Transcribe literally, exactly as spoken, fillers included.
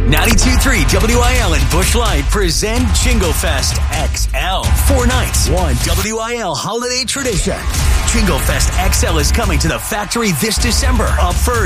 ninety-two point three W I L and Busch Light present Jingle Fest X L. Four nights, one W I L holiday tradition. Jingle Fest X L is coming to the factory this December. Up first.